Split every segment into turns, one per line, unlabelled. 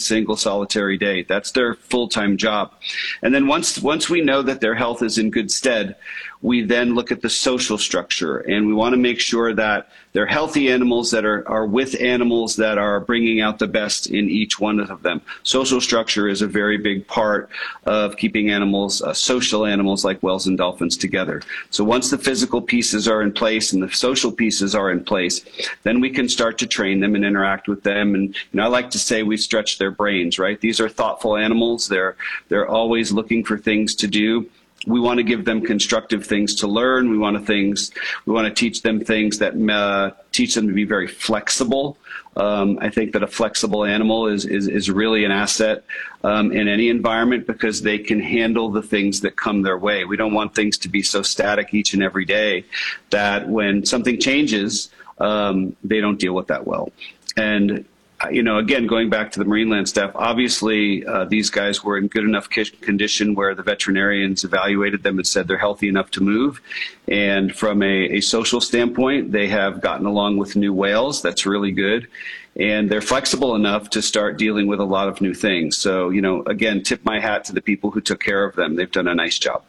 single solitary day. That's their full-time job. And then once we know that their health is in good stead, we then look at the social structure, and we want to make sure that they're healthy animals that are with animals that are bringing out the best in each one of them. Social structure is a very big part of keeping animals, social animals like whales and dolphins, together. So once the physical pieces are in place and the social pieces are in place, then we can start to train them and interact with them. And I like to say we stretch their brains, right? These are thoughtful animals. They're always looking for things to do. We want to give them constructive things to learn. We want to teach them things that teach them to be very flexible. I think that a flexible animal is really an asset in any environment, because they can handle the things that come their way. We don't want things to be so static each and every day that when something changes, they don't deal with that well. And again, going back to the Marineland staff, obviously these guys were in good enough condition where the veterinarians evaluated them and said they're healthy enough to move. And from a social standpoint, they have gotten along with new whales. That's really good. And they're flexible enough to start dealing with a lot of new things. So, again, tip my hat to the people who took care of them. They've done a nice job.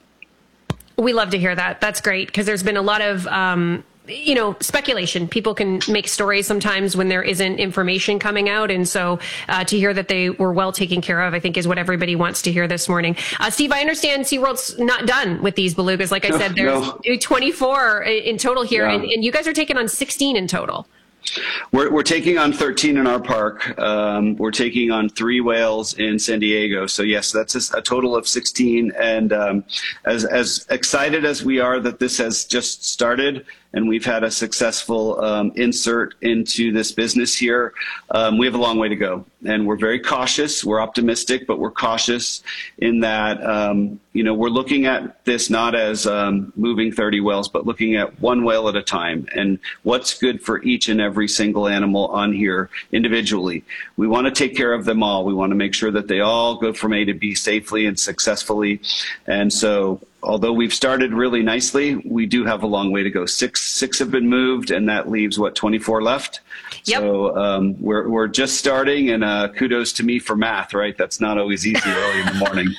We love to hear that. That's great, because there's been a lot of speculation. People can make stories sometimes when there isn't information coming out. And so to hear that they were well taken care of, I think, is what everybody wants to hear this morning. Steve, I understand SeaWorld's not done with these belugas. Like I said, there's 24 in total here, and you guys are taking on 16 in total.
We're taking on 13 in our park. We're taking on 3 whales in San Diego. So yes, that's a total of 16. And as excited as we are that this has just started and we've had a successful insert into this business here, we have a long way to go. And we're very cautious. We're optimistic, but we're cautious in that, we're looking at this not as moving 30 whales, but looking at one whale at a time and what's good for each and every single animal on here individually. We want to take care of them all. We want to make sure that they all go from A to B safely and successfully. And so, although we've started really nicely, we do have a long way to go. Six have been moved, and that leaves 24 left.
Yep.
So we're just starting, and kudos to me for math, right? That's not always easy early in the morning.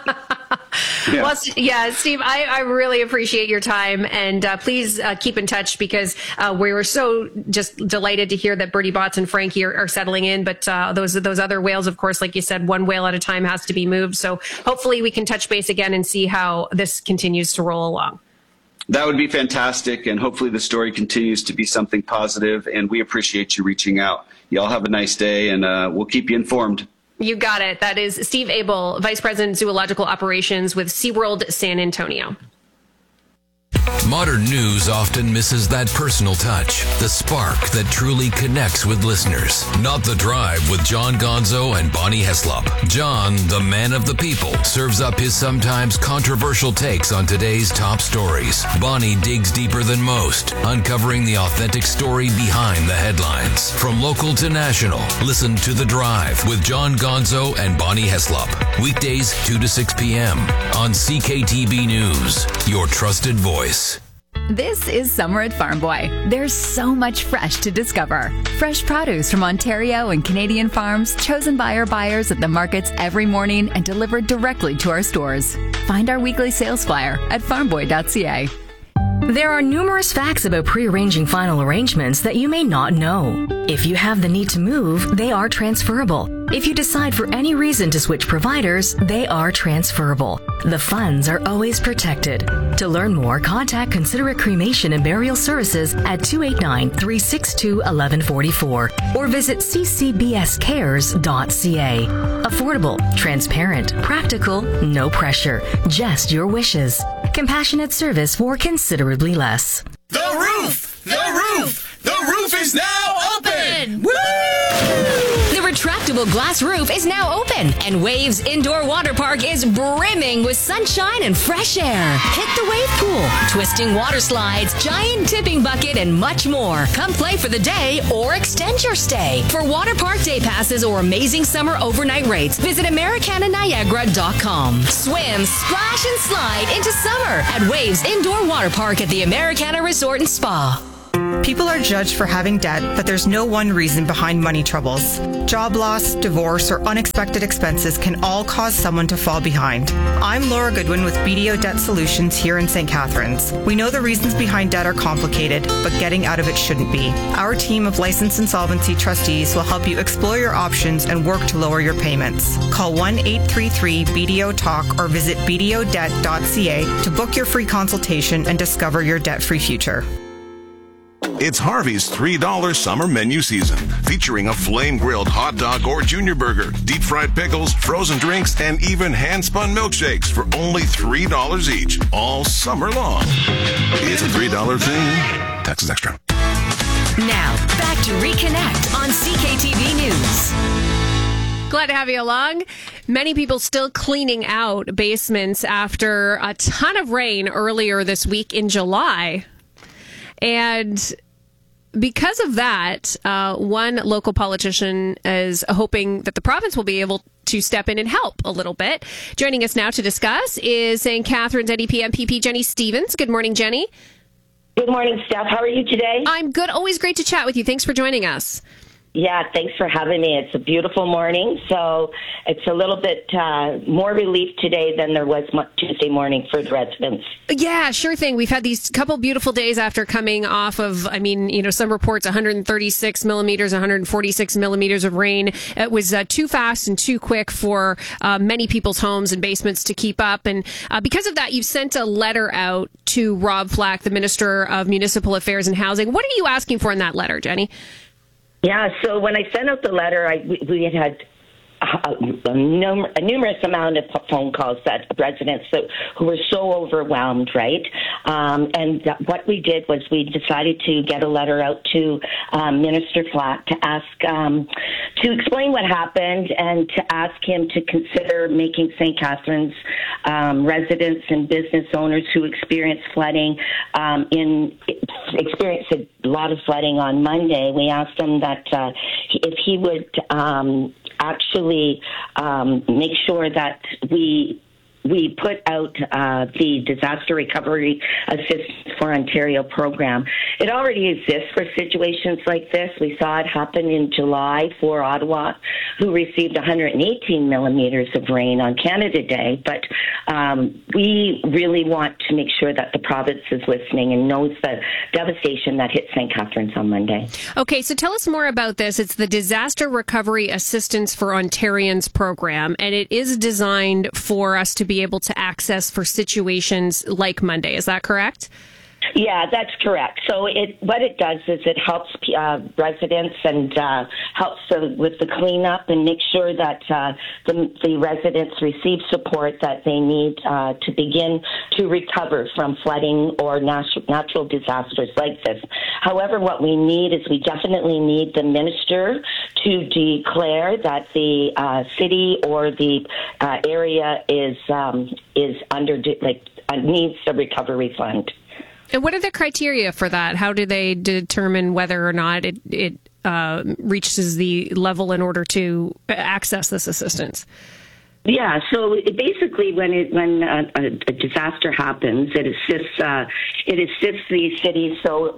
Yeah. Well, Steve, I really appreciate your time, and please keep in touch, because we were so just delighted to hear that Bertie Bott's and Frankie are settling in. But those other whales, of course, like you said, one whale at a time has to be moved. So hopefully we can touch base again and see how this continues to roll along.
That would be fantastic, and hopefully the story continues to be something positive, and we appreciate you reaching out. Y'all have a nice day, and we'll keep you informed.
You got it. That is Steve Abel, Vice President, Zoological Operations with SeaWorld San Antonio.
Modern news often misses that personal touch, the spark that truly connects with listeners. Not The Drive with John Gonzo and Bonnie Heslop. John, the man of the people, serves up his sometimes controversial takes on today's top stories. Bonnie digs deeper than most, uncovering the authentic story behind the headlines. From local to national, listen to The Drive with John Gonzo and Bonnie Heslop. Weekdays 2 to 6 p.m. on CKTB News, your trusted voice.
This is summer at Farm Boy. There's so much fresh to discover. Fresh produce from Ontario and Canadian farms, chosen by our buyers at the markets every morning and delivered directly to our stores. Find our weekly sales flyer at farmboy.ca.
There are numerous facts about pre-arranging final arrangements that you may not know. If you have the need to move, they are transferable. If you decide for any reason to switch providers, they are transferable. The funds are always protected. To learn more, contact Considerate Cremation and Burial Services at 289-362-1144 or visit ccbscares.ca. Affordable, transparent, practical, no pressure, just your wishes. Compassionate service for considerably less.
The roof! The roof! The roof is now open! Woo!
The retractable glass roof is now open, and Waves Indoor Water Park is brimming with sunshine and fresh air. Hit the wave pool, twisting water slides, giant tipping bucket, and much more. Come play for the day or extend your stay. For water park day passes or amazing summer overnight rates, visit AmericanaNiagara.com. Swim, splash, and slide into summer at Waves Indoor Water Park at the Americana Resort and Spa.
People are judged for having debt, but there's no one reason behind money troubles. Job loss, divorce, or unexpected expenses can all cause someone to fall behind. I'm Laura Goodwin with BDO Debt Solutions here in St. Catharines. We know the reasons behind debt are complicated, but getting out of it shouldn't be. Our team of licensed insolvency trustees will help you explore your options and work to lower your payments. Call 1-833-BDO-TALK or visit bdodebt.ca to book your free consultation and discover your debt-free future.
It's Harvey's $3 summer menu season, featuring a flame-grilled hot dog or junior burger, deep-fried pickles, frozen drinks, and even hand-spun milkshakes for only $3 each, all summer long. It's a $3 thing. Taxes extra.
Now, back to Reconnect on CKTV News.
Glad to have you along. Many people still cleaning out basements after a ton of rain earlier this week in July. And because of that, one local politician is hoping that the province will be able to step in and help a little bit. Joining us now to discuss is St. Catharines NDP MPP Jenny Stevens. Good morning, Jenny.
Good morning, Steph. How are you today?
I'm good. Always great to chat with you. Thanks for joining us.
Yeah, thanks for having me. It's a beautiful morning, so it's a little bit more relief today than there was Tuesday morning for the residents.
Yeah, sure thing. We've had these couple beautiful days after coming off of, some reports 136 millimeters, 146 millimeters of rain. It was too fast and too quick for many people's homes and basements to keep up. And because of that, you've sent a letter out to Rob Flack, the Minister of Municipal Affairs and Housing. What are you asking for in that letter, Jenny?
Yeah, so when I sent out the letter, we had a numerous amount of phone calls that residents who were so overwhelmed, right? And what we did was we decided to get a letter out to Minister Flack to ask, to explain what happened and to ask him to consider making St. Catharines residents and business owners who experienced flooding experienced a lot of flooding on Monday. We asked him that if he would actually make sure that we put out the disaster recovery assistance for Ontario program. It already exists for situations like this. We saw it happen in July for Ottawa, who received 118 millimeters of rain on Canada Day. But we really want to make sure that the province is listening and knows the devastation that hit St. Catharines on Monday.
Okay, so tell us more about this. It's the Disaster Recovery Assistance for Ontarians program, and it is designed for us to be able to access for situations like Monday. Is that correct?
Yeah, that's correct. So what it does is it helps residents and helps with the cleanup and make sure that the residents receive support that they need to begin to recover from flooding or natural disasters like this. However, what we need is we definitely need the minister to declare that the city or the area is under needs a recovery fund.
And what are the criteria for that? How do they determine whether or not it reaches the level in order to access this assistance?
Yeah, so basically, when a disaster happens, it assists these cities. So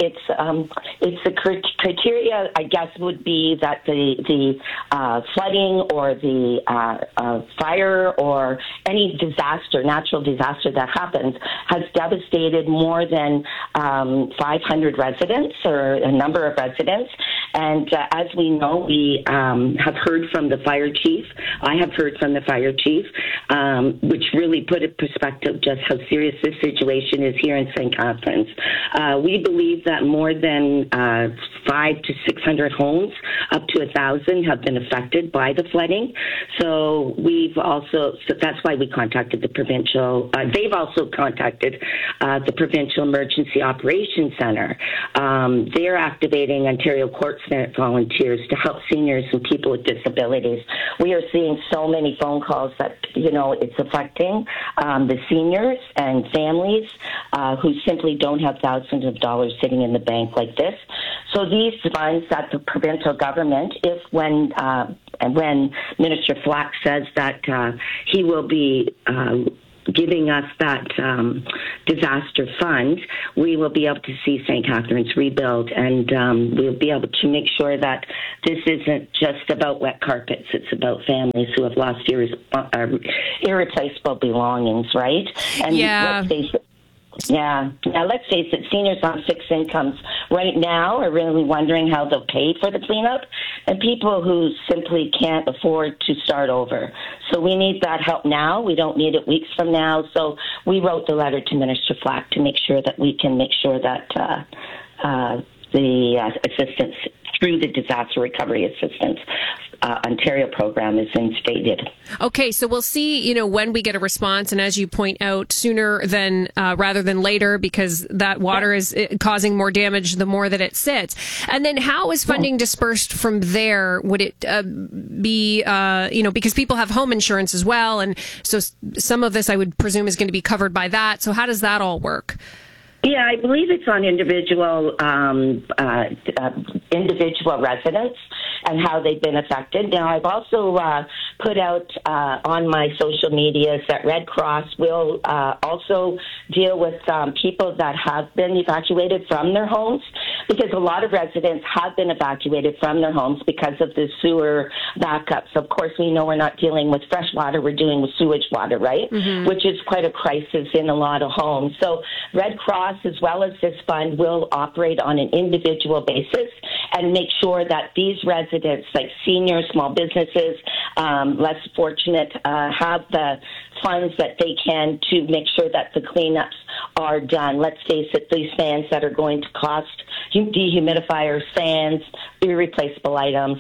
it's the criteria, I guess, would be that the flooding or the fire or any natural disaster that happens has devastated more than 500 residents or a number of residents. And as we know, we have heard from the fire chief. I have heard from the fire chief, which really put in perspective just how serious this situation is here in St. Catharines. We believe that more than 500 to 600 homes, up to 1,000, have been affected by the flooding. So that's why we contacted the provincial. They've also contacted the Provincial Emergency Operations Center. They're activating Ontario Court Senate volunteers to help seniors and people with disabilities. We are seeing so many phone calls that, it's affecting the seniors and families who simply don't have thousands of dollars sitting in the bank like this. So these funds that the provincial government, when Minister Flack says that he will be giving us that disaster fund, we will be able to see St. Catharines rebuild, and we'll be able to make sure that this isn't just about wet carpets. It's about families who have lost irreplaceable belongings, right? And let's face it, let's face it, seniors on fixed incomes right now are really wondering how they'll pay for the cleanup, and people who simply can't afford to start over. So we need that help now. We don't need it weeks from now. So we wrote the letter to Minister Flack to make sure that we can make sure that the assistance through the Disaster Recovery Assistance Ontario program is instated.
Okay, so we'll see, when we get a response, and as you point out, sooner than rather than later, because that water is causing more damage the more that it sits. And then how is funding dispersed from there? Would it be, because people have home insurance as well, and so some of this I would presume is going to be covered by that. So how does that all work?
Yeah, I believe it's on individual residents and how they've been affected. Now, I've also put out on my social media that Red Cross will also deal with people that have been evacuated from their homes, because a lot of residents have been evacuated from their homes because of the sewer backups. Of course, we know we're not dealing with fresh water, we're dealing with sewage water, right? Mm-hmm. Which is quite a crisis in a lot of homes. So Red Cross, as well as this fund, will operate on an individual basis and make sure that these residents, like seniors, small businesses, less fortunate, have the funds that they can to make sure that the cleanups are done. Let's face it, these fans that are going to cost, dehumidifiers, fans, irreplaceable items,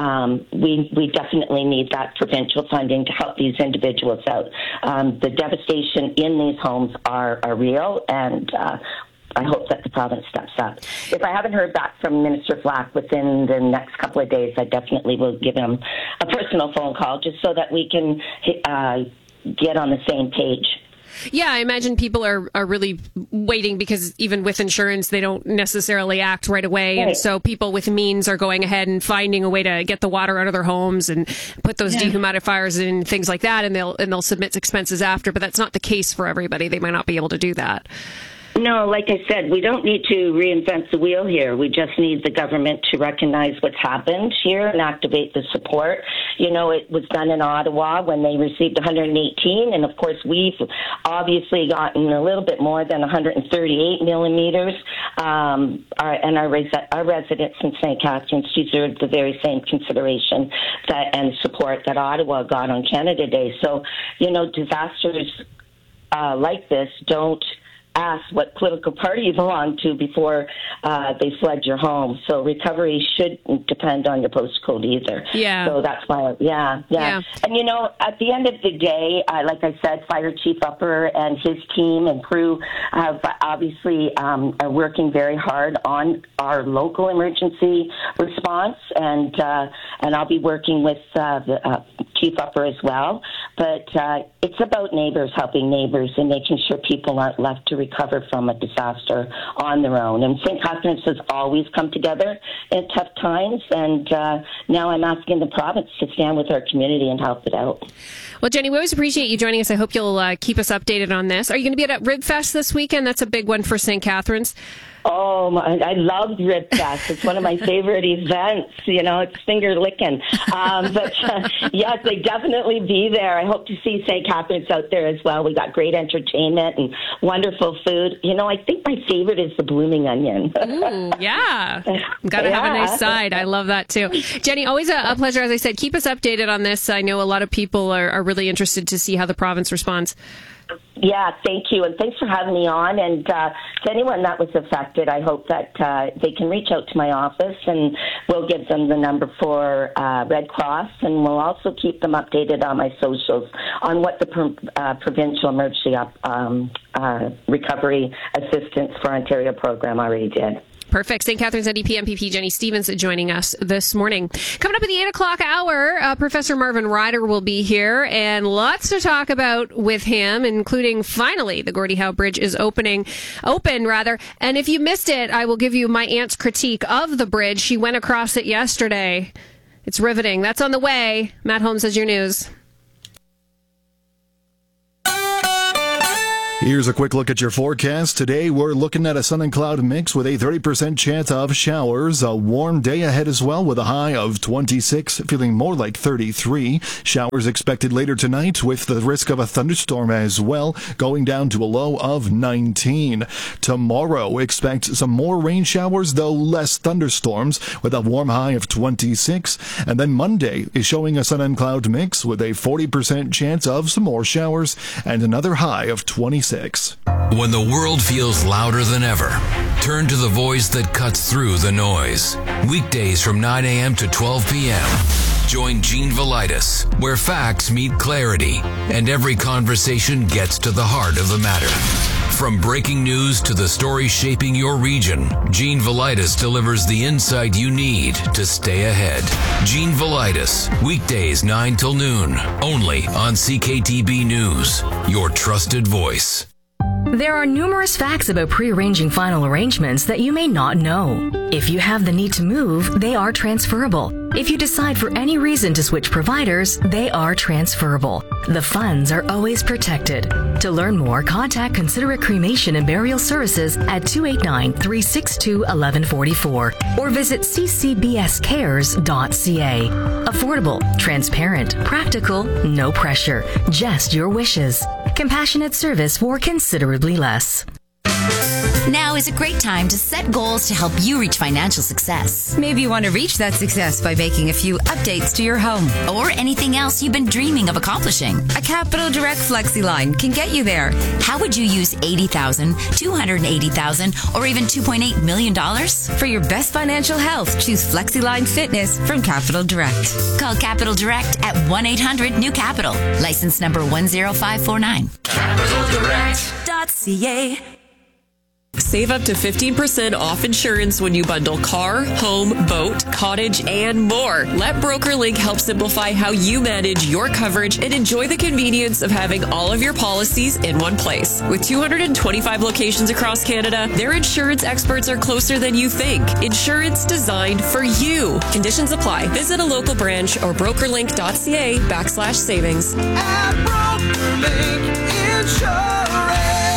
we definitely need that provincial funding to help these individuals out. The devastation in these homes are real, and I hope that the province steps up. If I haven't heard back from Minister Flack within the next couple of days, I definitely will give him a personal phone call just so that we can get on the same page.
Yeah, I imagine people are really waiting, because even with insurance, they don't necessarily act right away. Right. And so people with means are going ahead and finding a way to get the water out of their homes and put those dehumidifiers in, things like that, and they'll submit expenses after. But that's not the case for everybody. They might not be able to do that.
No, like I said, we don't need to reinvent the wheel here. We just need the government to recognize what's happened here and activate the support. It was done in Ottawa when they received 118, and of course we've obviously gotten a little bit more than 138 millimeters. Our residents in St. Catharines deserve the very same consideration and support that Ottawa got on Canada Day. So, disasters like this don't ask what political party you belong to before they flood your home. So recovery shouldn't depend on your postcode either. Yeah. So that's why, yeah. And, at the end of the day, like I said, Fire Chief Upper and his team and crew have obviously are working very hard on our local emergency response, and I'll be working with the Chief Upper as well. But it's about neighbors helping neighbors and making sure people aren't left to recover from a disaster on their own. And St. Catharines has always come together in tough times, and now I'm asking the province to stand with our community and help it out.
Well, Jenny, we always appreciate you joining us. I hope you'll keep us updated on this. Are you going to be at Rib Fest this weekend? That's a big one for St. Catharines.
Oh, I love Rib Fest. It's one of my favorite events. It's finger licking. But yes, they definitely be there. I hope to see St. Catharines out there as well. We got great entertainment and wonderful food. I think my favorite is the blooming onion.
Ooh, yeah. Got to have a nice side. I love that too. Jenny, always a pleasure. As I said, keep us updated on this. I know a lot of people are really interested to see how the province responds.
Yeah, thank you. And thanks for having me on. And to anyone that was affected, I hope that they can reach out to my office, and we'll give them the number for Red Cross, and we'll also keep them updated on my socials on what the provincial emergency recovery assistance for Ontario program already did.
Perfect. St. Catharines NDP MPP Jenny Stevens joining us this morning. Coming up at the 8 o'clock hour, Professor Marvin Ryder will be here, and lots to talk about with him, including finally the Gordie Howe Bridge is open. And if you missed it, I will give you my aunt's critique of the bridge. She went across it yesterday. It's riveting. That's on the way. Matt Holmes has your news.
Here's a quick look at your forecast. Today, we're looking at a sun and cloud mix with a 30% chance of showers. A warm day ahead as well with a high of 26, feeling more like 33. Showers expected later tonight with the risk of a thunderstorm as well, going down to a low of 19. Tomorrow, expect some more rain showers, though less thunderstorms, with a warm high of 26. And then Monday is showing a sun and cloud mix with a 40% chance of some more showers and another high of 26.
When the world feels louder than ever, turn to the voice that cuts through the noise. Weekdays from 9 a.m. to 12 p.m. Join Gene Velitis, where facts meet clarity and every conversation gets to the heart of the matter. From breaking news to the stories shaping your region, Gene Velitis delivers the insight you need to stay ahead. Gene Velitis, weekdays 9 till noon, only on CKTB News, your trusted voice.
There are numerous facts about pre-arranging final arrangements that you may not know. If you have the need to move, they are transferable. If you decide for any reason to switch providers, they are transferable. The funds are always protected. To learn more, contact Considerate Cremation and Burial Services at 289-362-1144 or visit ccbscares.ca. Affordable, transparent, practical, no pressure, just your wishes. Compassionate service for considerably less.
Now is a great time to set goals to help you reach financial success.
Maybe you want to reach that success by making a few updates to your home.
Or anything else you've been dreaming of accomplishing.
A Capital Direct FlexiLine can get you there.
How would you use $80,000, $280,000, or even $2.8 million?
For your best financial health, choose FlexiLine Fitness from Capital Direct.
Call Capital Direct at 1-800-NEW-CAPITAL. License number 10549.
CapitalDirect.ca. Save up to 15% off insurance when you bundle car, home, boat, cottage, and more. Let BrokerLink help simplify how you manage your coverage and enjoy the convenience of having all of your policies in one place. With 225 locations across Canada, their insurance experts are closer than you think. Insurance designed for you. Conditions apply. Visit a local branch or brokerlink.ca/savings.
At BrokerLink Insurance.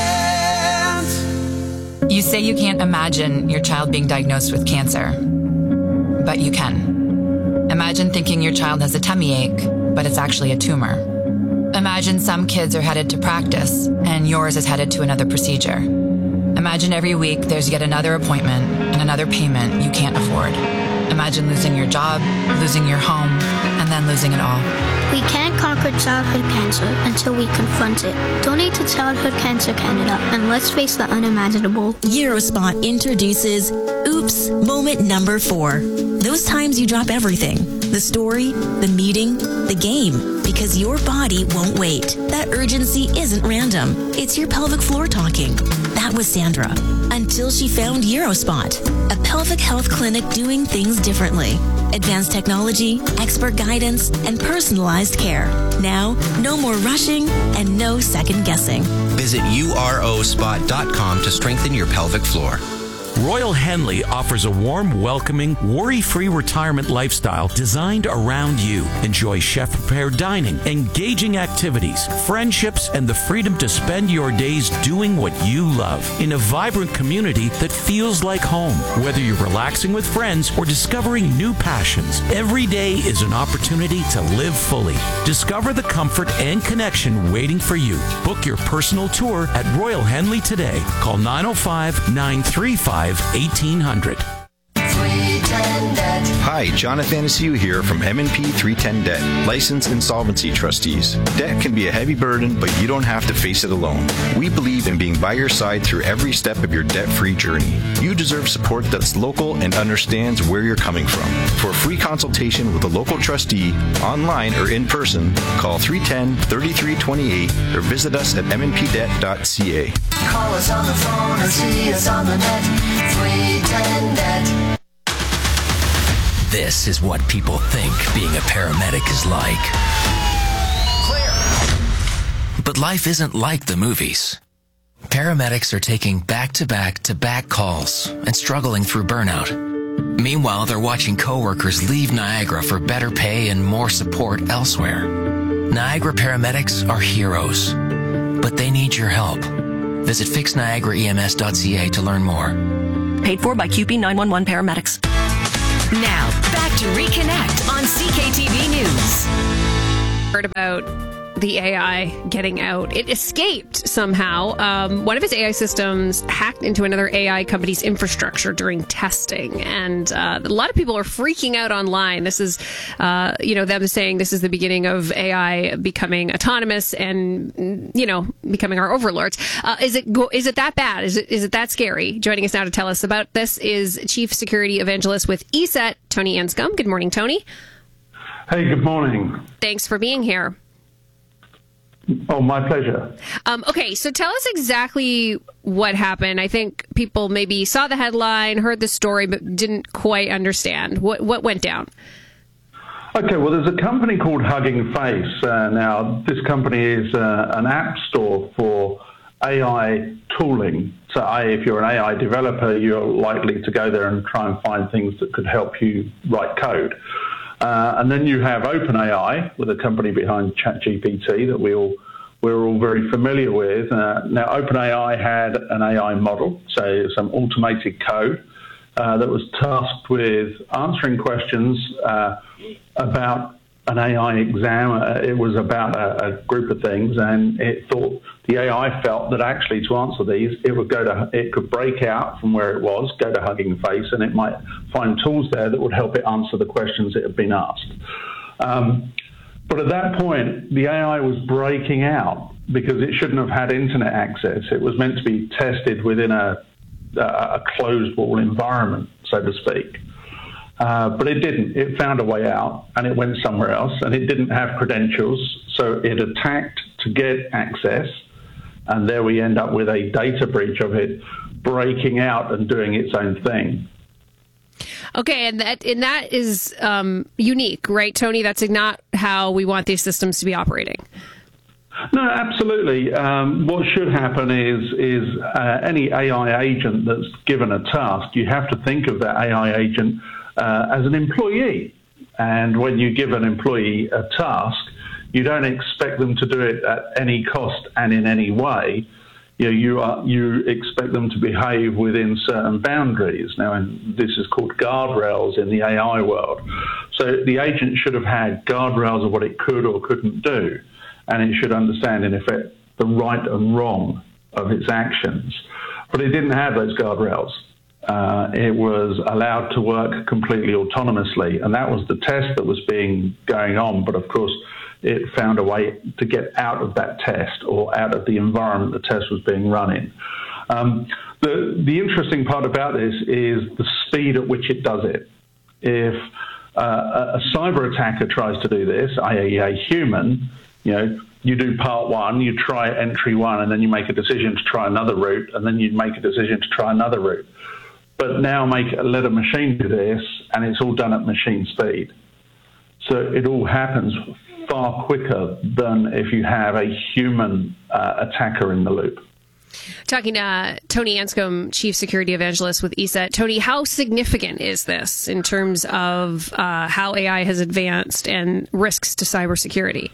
You say you can't imagine your child being diagnosed with cancer, but you can. Imagine thinking your child has a tummy ache, but it's actually a tumor. Imagine some kids are headed to practice, and yours is headed to another procedure. Imagine every week there's yet another appointment and another payment you can't afford. Imagine losing your job, losing your home, and then losing it all.
We can't conquer childhood cancer until we confront it. Donate to Childhood Cancer Canada and let's face the unimaginable.
Eurospot introduces Oops Moment Number 4. Those times you drop everything. The story, the meeting, the game. Because your body won't wait. That urgency isn't random. It's your pelvic floor talking. That was Sandra. Until she found Eurospot, a pelvic health clinic doing things differently. Advanced technology, expert guidance, and personalized care. Now, no more rushing and no second guessing.
Visit urospot.com to strengthen your pelvic floor.
Royal Henley offers a warm, welcoming, worry-free retirement lifestyle designed around you. Enjoy chef-prepared dining, engaging activities, friendships, and the freedom to spend your days doing what you love in a vibrant community that feels like home. Whether you're relaxing with friends or discovering new passions, every day is an opportunity to live fully. Discover the comfort and connection waiting for you. Book your personal tour at Royal Henley today. Call 905-935-1800.
Hi, Jonathan Asiu here from M&P 310 Debt, licensed insolvency trustees. Debt can be a heavy burden, but you don't have to face it alone. We believe in being by your side through every step of your debt-free journey. You deserve support that's local and understands where you're coming from. For a free consultation with a local trustee, online or in person, call 310-3328 or visit us at mnpdebt.ca.
Call us on the phone or see us on the net. 310 Debt.
This is what people think being a paramedic is like. Clear. But life isn't like the movies. Paramedics are taking back-to-back-to-back calls and struggling through burnout. Meanwhile, they're watching coworkers leave Niagara for better pay and more support elsewhere. Niagara paramedics are heroes, but they need your help.
Visit fixniagaraems.ca to learn more.
Paid for by QP 911 paramedics.
Now, back to Reconnect on CKTV News.
Heard about the AI getting out. It escaped somehow. One of its AI systems hacked into another AI company's infrastructure during testing. And a lot of people are freaking out online. This is, them saying this is the beginning of AI becoming autonomous and, becoming our overlords. Is it that bad? Is it that scary? Joining us now to tell us about this is Chief Security Evangelist with ESET, Tony Anscombe. Good morning, Tony.
Hey, good morning.
Thanks for being here.
Oh, my pleasure.
Okay, so tell us exactly what happened. I think people maybe saw the headline, heard the story, but didn't quite understand. What went down?
Okay, well, there's a company called Hugging Face. Now, this company is an app store for AI tooling. So if you're an AI developer, you're likely to go there and try and find things that could help you write code. And then you have OpenAI, with a company behind ChatGPT that we're all very familiar with. Now, OpenAI had an AI model, so some automated code that was tasked with answering questions about an AI exam. It was about a group of things, and the AI felt that actually to answer these, it could break out from where it was, go to Hugging Face, and it might find tools there that would help it answer the questions it had been asked. But at that point, the AI was breaking out because it shouldn't have had internet access. It was meant to be tested within a closed wall environment, so to speak. But it didn't. It found a way out, and it went somewhere else, and it didn't have credentials, so it attacked to get access, and there we end up with a data breach of it breaking out and doing its own thing.
Okay, and that is unique, right, Tony? That's not how we want these systems to be operating.
No, absolutely. What should happen is any AI agent that's given a task, you have to think of that AI agent as an employee. And when you give an employee a task, you don't expect them to do it at any cost and in any way. You expect them to behave within certain boundaries. Now, and this is called guardrails in the AI world. So the agent should have had guardrails of what it could or couldn't do, and it should understand, in effect, the right and wrong of its actions. But it didn't have those guardrails. It was allowed to work completely autonomously, and that was the test that was going on. But of course, it found a way to get out of that test or out of the environment the test was being run in. The interesting part about this is the speed at which it does it. If a cyber attacker tries to do this, i.e. a human, you do part one, you try entry one, and then you make a decision to try another route, and then you make a decision to try another route. But now let a machine do this, and it's all done at machine speed. So it all happens far quicker than if you have a human attacker in the loop.
Talking to Tony Anscombe, Chief Security Evangelist with ESET. Tony, how significant is this in terms of how AI has advanced and risks to cybersecurity?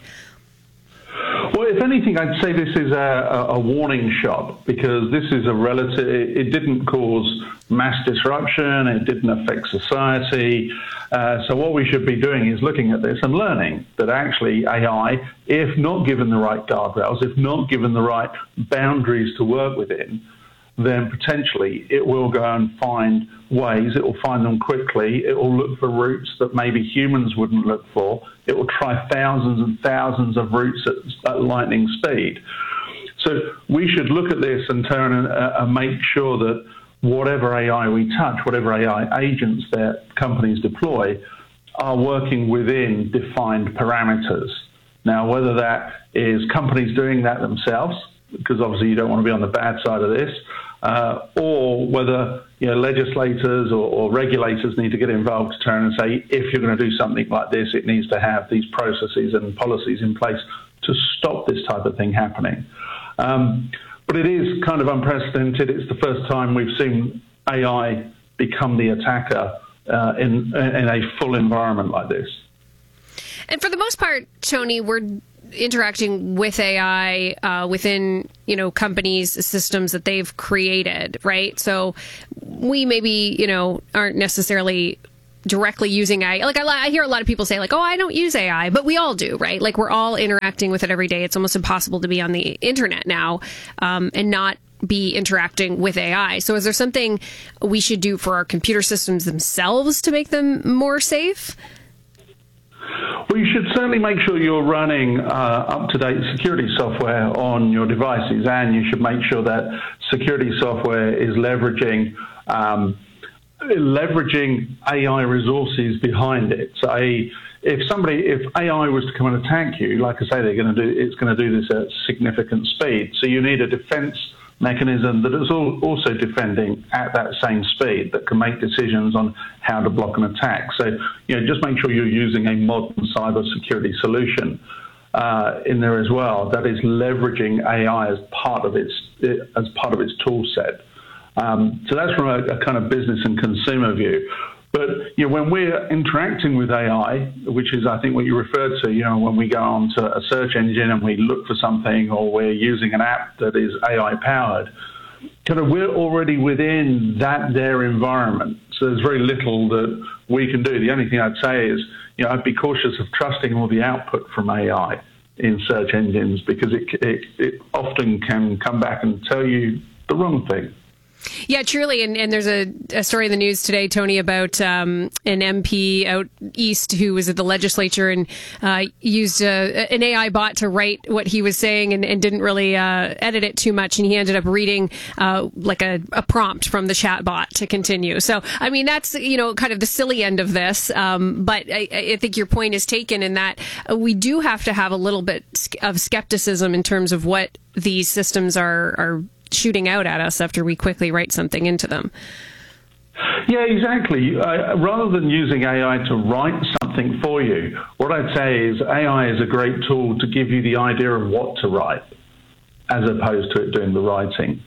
Well, if anything, I'd say this is a warning shot, because this is it didn't cause mass disruption, it didn't affect society. So what we should be doing is looking at this and learning that actually AI, if not given the right guardrails, if not given the right boundaries to work within, then potentially it will go and find ways, it will find them quickly, it will look for routes that maybe humans wouldn't look for, it will try thousands and thousands of routes at lightning speed. So we should look at this and turn and make sure that whatever AI we touch, whatever AI agents that companies deploy, are working within defined parameters. Now, whether that is companies doing that themselves, because obviously you don't want to be on the bad side of this, or whether legislators or regulators need to get involved to turn and say, if you're going to do something like this, it needs to have these processes and policies in place to stop this type of thing happening. But it is kind of unprecedented. It's the first time we've seen AI become the attacker in a full environment like this.
And for the most part, Tony, we're interacting with AI within, companies' systems that they've created, right? So we maybe, aren't necessarily directly using AI. Like I hear a lot of people say like, oh, I don't use AI, but we all do, right? Like we're all interacting with it every day. It's almost impossible to be on the internet now and not be interacting with AI. So is there something we should do for our computer systems themselves to make them more safe?
Well, you should certainly make sure you're running up-to-date security software on your devices, and you should make sure that security software is leveraging AI resources behind it. So if AI was to come and attack you, like I say, it's going to do this at significant speed. So you need a defense mechanism that is also defending at that same speed, that can make decisions on how to block an attack. So, just make sure you're using a modern cybersecurity solution in there as well that is leveraging AI as part of its tool set. So that's from a kind of business and consumer view. But when we're interacting with AI, which is I think what you referred to, when we go onto a search engine and we look for something, or we're using an app that is AI powered, we're already within their environment. So there's very little that we can do. The only thing I'd say is, I'd be cautious of trusting all the output from AI in search engines, because it often can come back and tell you the wrong thing.
Yeah, truly. And there's a story in the news today, Tony, about an MP out east who was at the legislature and used an AI bot to write what he was saying and didn't really edit it too much. And he ended up reading like a prompt from the chat bot to continue. So, I mean, that's, kind of the silly end of this. But I think your point is taken in that we do have to have a little bit of skepticism in terms of what these systems are shooting out at us after we quickly write something into them.
Yeah, exactly. Rather than using AI to write something for you, what I'd say is AI is a great tool to give you the idea of what to write, as opposed to it doing the writing.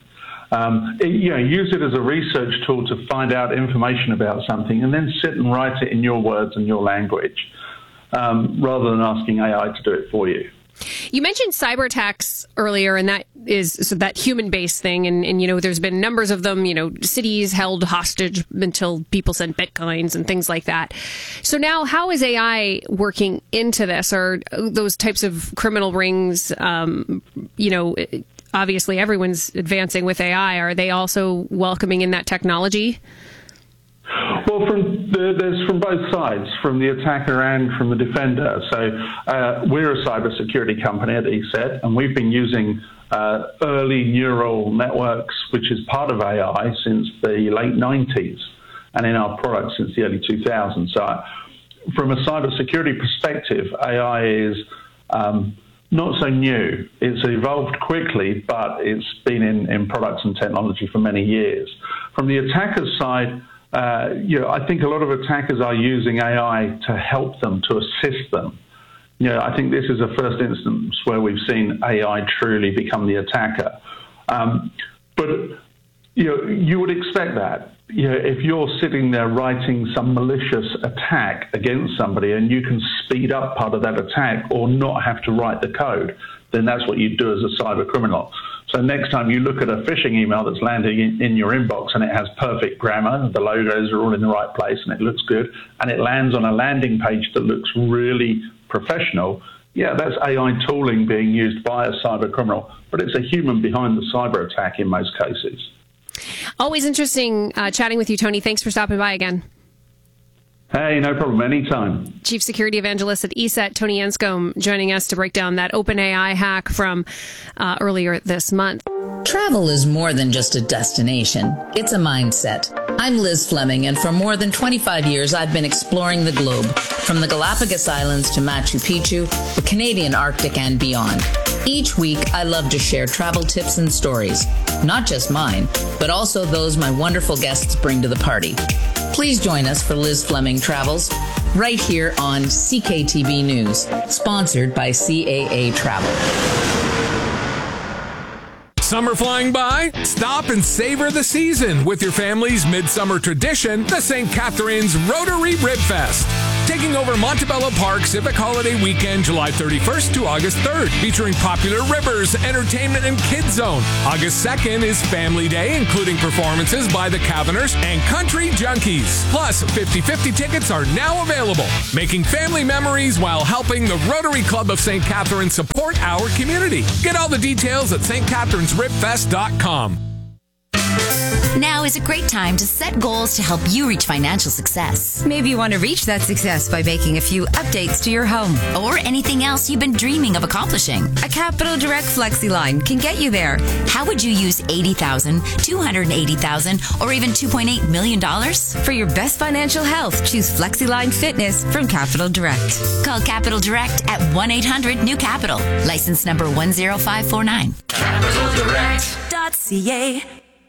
Use it as a research tool to find out information about something, and then sit and write it in your words and your language, rather than asking AI to do it for you.
You mentioned cyber attacks earlier, and that is that human-based thing. And there's been numbers of them, cities held hostage until people sent bitcoins and things like that. So now how is AI working into this? Are those types of criminal rings, obviously everyone's advancing with AI. Are they also welcoming in that technology?
Well, there's from both sides, from the attacker and from the defender. So we're a cybersecurity company at ESET, and we've been using early neural networks, which is part of AI, since the late 90s, and in our products since the early 2000s. So from a cybersecurity perspective, AI is not so new. It's evolved quickly, but it's been in products and technology for many years. From the attacker's side, I think a lot of attackers are using AI to help them, to assist them. I think this is the first instance where we've seen AI truly become the attacker. But you would expect that. If you're sitting there writing some malicious attack against somebody and you can speed up part of that attack or not have to write the code, then that's what you do as a cyber criminal. So next time you look at a phishing email that's landing in your inbox and it has perfect grammar, the logos are all in the right place and it looks good, and it lands on a landing page that looks really professional, yeah, that's AI tooling being used by a cyber criminal, but it's a human behind the cyber attack in most cases.
Always interesting chatting with you, Tony. Thanks for stopping by again.
Hey, no problem. Anytime.
Chief Security Evangelist at ESET, Tony Anscombe, joining us to break down that OpenAI hack from earlier this month.
Travel is more than just a destination. It's a mindset. I'm Liz Fleming, and for more than 25 years, I've been exploring the globe, from the Galapagos Islands to Machu Picchu, the Canadian Arctic, and beyond. Each week, I love to share travel tips and stories, not just mine, but also those my wonderful guests bring to the party. Please join us for Liz Fleming Travels, right here on CKTB News, sponsored by CAA Travel.
Summer flying by? Stop and savor the season with your family's midsummer tradition, the St. Catharines Rotary Rib Fest. taking over Montebello Park Civic Holiday Weekend, July 31st to August 3rd, featuring popular Rivers, entertainment, and Kids Zone. August 2nd is Family Day, including performances by the Caverners and Country Junkies. Plus, 50/50 tickets are now available, making family memories while helping the Rotary Club of St. Catharines support our community. Get all the details at stcatharinesribfest.com.
Now is a great time to set goals to help you reach financial success.
Maybe you want to reach that success by making a few updates to your home.
Or anything else you've been dreaming of accomplishing.
A Capital Direct FlexiLine can get you there.
How would you use $80,000, $280,000, or even $2.8 million?
For your best financial health, choose FlexiLine Fitness from Capital Direct.
Call Capital Direct at 1-800-NEW-CAPITAL. License number 10549.
CapitalDirect.ca.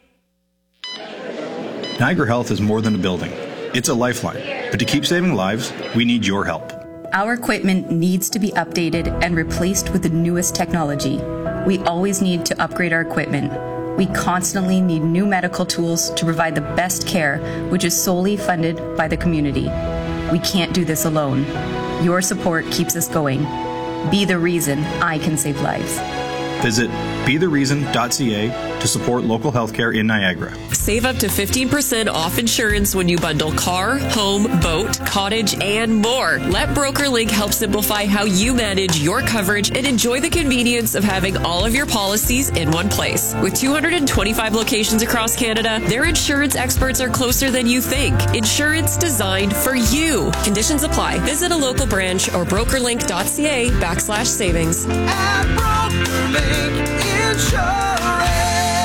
Niagara Health is more than a building. It's a lifeline. But to keep saving lives, we need your help.
Our equipment needs to be updated and replaced with the newest technology. We always need to upgrade our equipment. We constantly need new medical tools to provide the best care, which is solely funded by the community. We can't do this alone. Your support keeps us going. Be the reason I can save lives.
Visit BeTheReason.ca to support local healthcare in Niagara.
Save up to 15% off insurance when you bundle car, home, boat, cottage, and more. Let BrokerLink help simplify how you manage your coverage and enjoy the convenience of having all of your policies in one place. With 225 locations across Canada, their insurance experts are closer than you think. Insurance designed for you. Conditions apply. Visit a local branch or brokerlink.ca/savings.
At BrokerLink Insurance.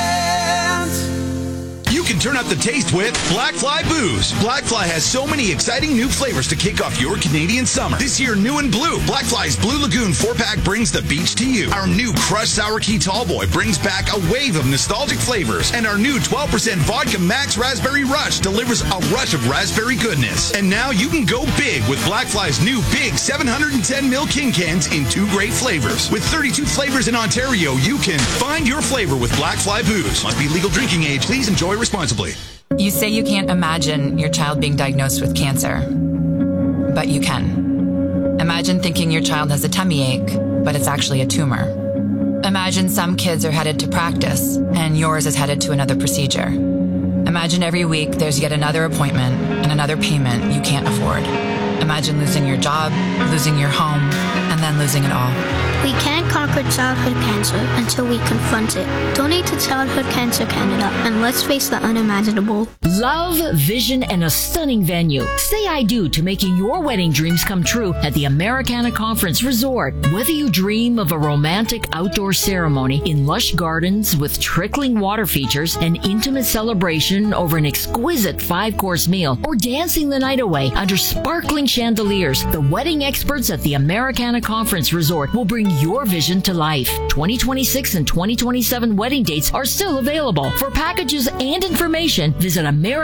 You can turn up the taste with Blackfly Booze. Blackfly has so many exciting new flavors to kick off your Canadian summer. This year, new and blue, Blackfly's Blue Lagoon 4-pack brings the beach to you. Our new Crushed Sour Key Tallboy brings back a wave of nostalgic flavors. And our new 12% Vodka Max Raspberry Rush delivers a rush of raspberry goodness. And now you can go big with Blackfly's new big 710ml King Cans in 2 great flavors. With 32 flavors in Ontario, you can find your flavor with Blackfly Booze. Must be legal drinking age. Please enjoy responsibly.
You say you can't imagine your child being diagnosed with cancer, but you can. Imagine thinking your child has a tummy ache, but it's actually a tumor. Imagine some kids are headed to practice, and yours is headed to another procedure. Imagine every week there's yet another appointment and another payment you can't afford. Imagine losing your job, losing your home, and then losing it all.
We can't conquer childhood cancer until we confront it. Donate to Childhood Cancer Canada and let's face the unimaginable.
Love, vision, and a stunning venue. Say I do to making your wedding dreams come true at the Americana Conference Resort. Whether you dream of a romantic outdoor ceremony in lush gardens with trickling water features, an intimate celebration over an exquisite 5-course meal, or dancing the night away under sparkling chandeliers, the wedding experts at the Americana Conference Resort will bring your vision to life. 2026 and 2027 wedding dates are still available. For packages and information, visit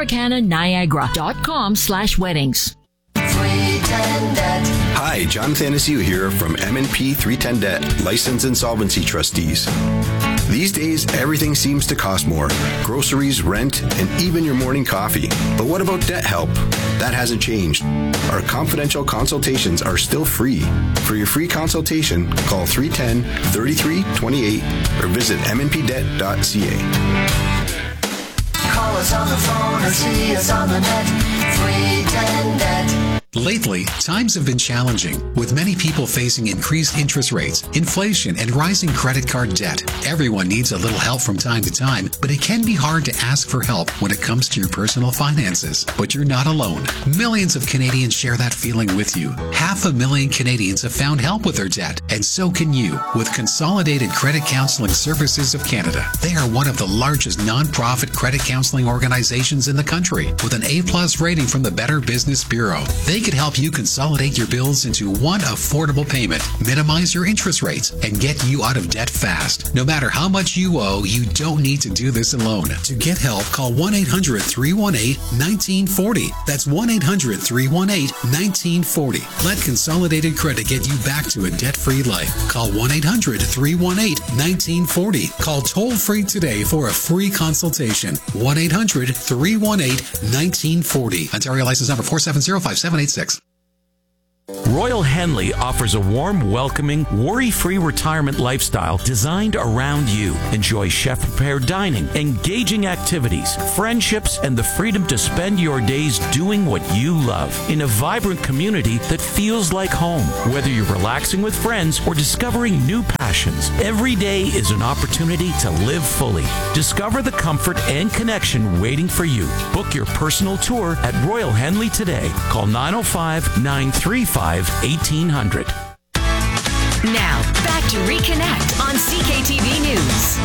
americananiagara.com/weddings.
Hi, Jonathan Anaciu here from M&P 310 Debt, Licensed Insolvency Trustees. These days, everything seems to cost more. Groceries, rent, and even your morning coffee. But what about debt help? That hasn't changed. Our confidential consultations are still free. For your free consultation, call 310-3328 or visit mnpdebt.ca.
Call us on the phone or see us on the net. 310 Debt.
Lately, times have been challenging, with many people facing increased interest rates, inflation, and rising credit card debt. Everyone needs a little help from time to time, but it can be hard to ask for help when it comes to your personal finances. But you're not alone. Millions of Canadians share that feeling with you. 500,000 Canadians have found help with their debt, and so can you with Consolidated Credit Counseling Services of Canada. They are one of the largest non-profit credit counseling organizations in the country, with an A+ rating from the Better Business Bureau. They could help you consolidate your bills into one affordable payment, minimize your interest rates, and get you out of debt fast. No matter how much you owe, you don't need to do this alone. To get help, call 1-800-318-1940. That's 1-800-318-1940. Let Consolidated Credit get you back to a debt-free life. Call 1-800-318-1940. Call toll-free today for a free consultation. 1-800-318-1940. Ontario license number 4705786.
Royal Henley offers a warm, welcoming, worry-free retirement lifestyle designed around you. Enjoy chef-prepared dining, engaging activities, friendships, and the freedom to spend your days doing what you love in a vibrant community that feels like home. Whether you're relaxing with friends or discovering new passions, every day is an opportunity to live fully. Discover the comfort and connection waiting for you. Book your personal tour at Royal Henley today. Call 905-935-1800.
Now, back to Reconnect on CKTV News.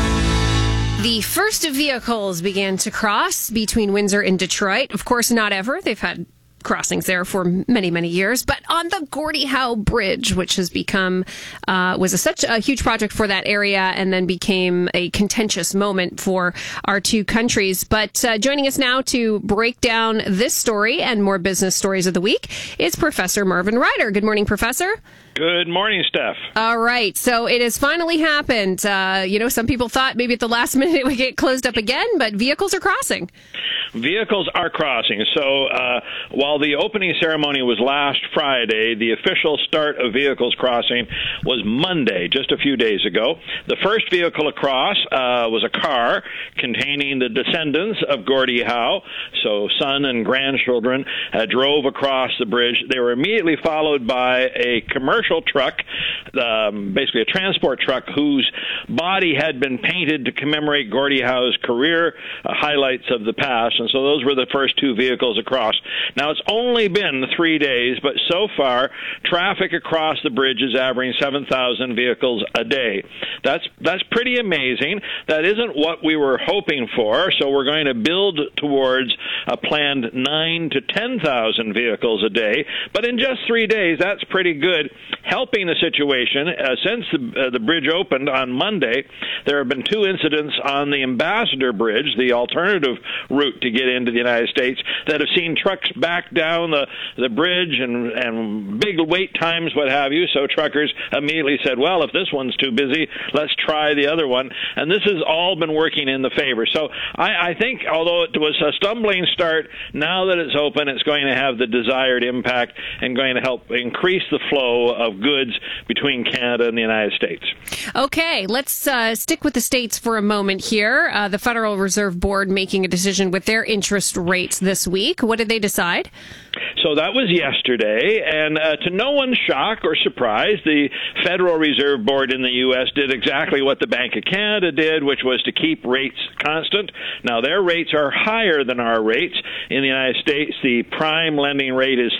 The first of vehicles began to cross between Windsor and Detroit. Of course, not ever. They've had crossings there for many, many years, but on the Gordie Howe Bridge, which has become, was such a huge project for that area and then became a contentious moment for our two countries. But joining us now to break down this story and more business stories of the week is Professor Marvin Ryder. Good morning, Professor.
Good morning, Steph.
All right. So it has finally happened. Some people thought maybe at the last minute it would get closed up again, but vehicles are crossing.
Vehicles are crossing. So while the opening ceremony was last Friday, the official start of vehicles crossing was Monday, just a few days ago. The first vehicle across was a car containing the descendants of Gordie Howe. So son and grandchildren drove across the bridge. They were immediately followed by a commercial truck, basically a transport truck, whose body had been painted to commemorate Gordie Howe's career, highlights of the past. And so those were the first two vehicles across. Now, it's only been 3 days, but so far, traffic across the bridge is averaging 7,000 vehicles a day. That's pretty amazing. That isn't what we were hoping for, so we're going to build towards a planned 9,000 to 10,000 vehicles a day. But in just 3 days, that's pretty good. Helping the situation, since the bridge opened on Monday, there have been 2 incidents on the Ambassador Bridge, the alternative route to get into the United States, that have seen trucks back down the bridge and big wait times, what have you. So truckers immediately said, well, if this one's too busy, let's try the other one. And this has all been working in the favor. So I think, although it was a stumbling start, now that it's open, it's going to have the desired impact and going to help increase the flow of goods between Canada and the United States.
Okay, let's stick with the states for a moment here. The Federal Reserve Board making a decision with their interest rates this week. What did they decide?
So that was yesterday, and to no one's shock or surprise, the Federal Reserve Board in the U.S. did exactly what the Bank of Canada did, which was to keep rates constant. Now, their rates are higher than our rates. In the United States, the prime lending rate is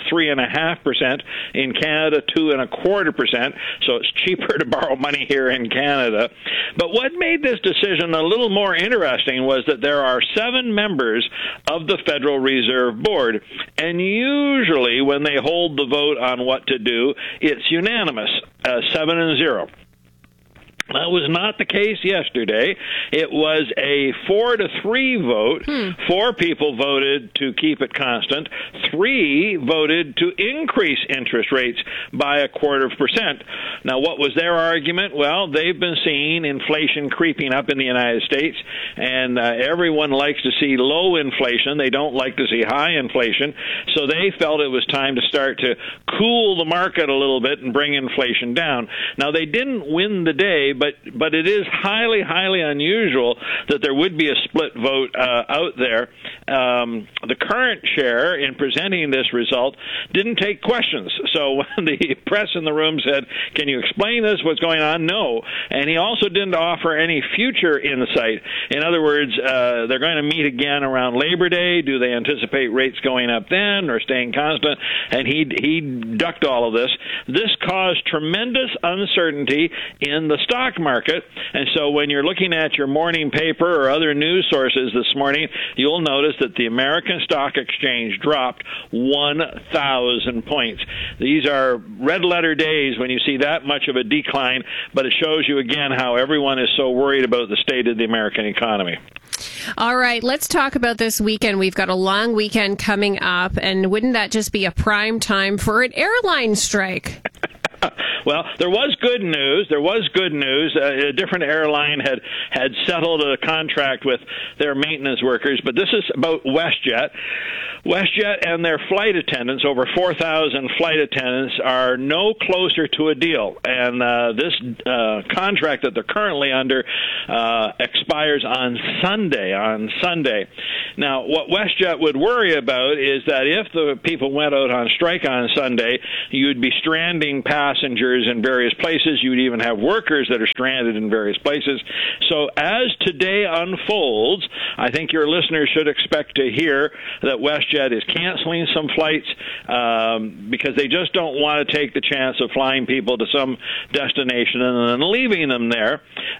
3.5%. In Canada, 2.25%, so it's cheaper to borrow money here in Canada. But what made this decision a little more interesting was that there are 7 members of the Federal Reserve Board, and usually when they hold the vote on what to do, it's unanimous, 7-0. That was not the case yesterday. It was a 4-3 vote. 4 people voted to keep it constant. 3 voted to increase interest rates by 0.25%. Now, what was their argument? Well, they've been seeing inflation creeping up in the United States, and everyone likes to see low inflation. They don't like to see high inflation. So they felt it was time to start to cool the market a little bit and bring inflation down. Now, they didn't win the day, but it is highly, highly unusual that there would be a split vote out there. The current chair, in presenting this result, didn't take questions. So when the press in the room said, can you explain this, what's going on? No. And he also didn't offer any future insight. In other words, they're going to meet again around Labor Day. Do they anticipate rates going up then or staying constant? And he ducked all of this. This caused tremendous uncertainty in the stock market. And so when you're looking at your morning paper or other news sources this morning, you'll notice that the American Stock Exchange dropped 1,000 points. These are red letter days when you see that much of a decline, but it shows you again how everyone is so worried about the state of the American economy.
All right, let's talk about this weekend. We've got a long weekend coming up, and wouldn't that just be a prime time for an airline strike?
Well, there was good news. A different airline had settled a contract with their maintenance workers, but this is about WestJet. WestJet and their flight attendants, over 4,000 flight attendants, are no closer to a deal. And this contract that they're currently under expires on Sunday. Now, what WestJet would worry about is that if the people went out on strike on Sunday, you'd be stranding passengers in various places. You'd even have workers that are stranded in various places. So as today unfolds, I think your listeners should expect to hear that WestJet is canceling some flights because they just don't want to take the chance of flying people to some destination and then leaving them there.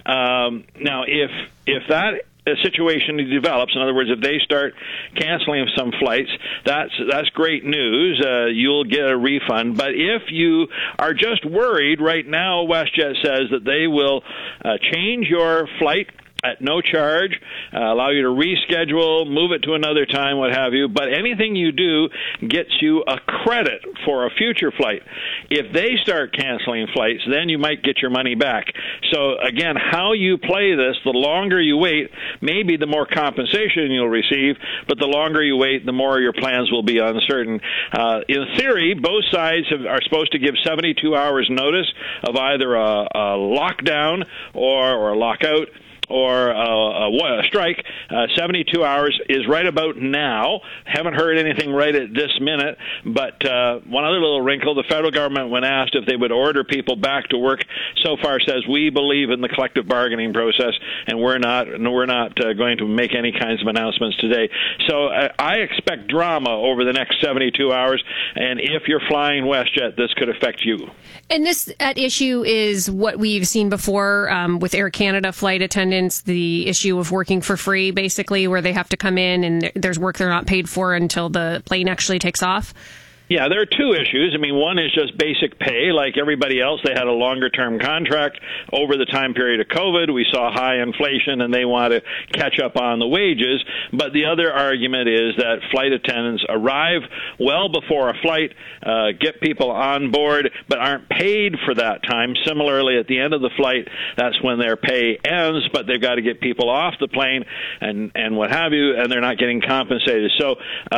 Now, if that situation develops, in other words, if they start canceling some flights, that's great news. You'll get a refund. But if you are just worried, right now WestJet says that they will change your flight at no charge, allow you to reschedule, move it to another time, what have you. But anything you do gets you a credit for a future flight. If they start canceling flights, then you might get your money back. So, again, how you play this, the longer you wait, maybe the more compensation you'll receive, but the longer you wait, the more your plans will be uncertain. In theory, both sides are supposed to give 72 hours notice of either a lockdown or a lockout or a strike. 72 hours is right about now. Haven't heard anything right at this minute, but one other little wrinkle, the federal government, when asked if they would order people back to work, so far says we believe in the collective bargaining process, and we're not going to make any kinds of announcements today. So I expect drama over the next 72 hours, and if you're flying WestJet, this could affect you.
And this at issue is what we've seen before with Air Canada flight attendants, the issue of working for free, basically, where they have to come in and there's work they're not paid for until the plane actually takes off.
Yeah, there are two issues. I mean, one is just basic pay. Like everybody else, they had a longer-term contract over the time period of COVID. We saw high inflation, and they want to catch up on the wages. But the other argument is that flight attendants arrive well before a flight, get people on board, but aren't paid for that time. Similarly, at the end of the flight, that's when their pay ends, but they've got to get people off the plane and what have you, and they're not getting compensated. So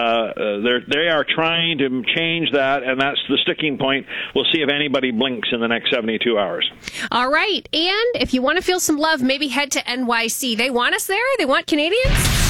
they are trying to change that, and that's the sticking point. We'll see if anybody blinks in the next 72 hours.
All right. And if you want to feel some love, maybe head to NYC. They want us there? They want Canadians?